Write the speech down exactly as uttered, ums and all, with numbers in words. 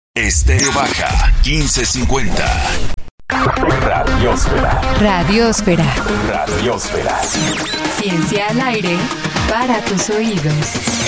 Estéreo Baja quince cincuenta. Radiosfera. Radiosfera. Radiosfera. Ciencia al aire para tus oídos.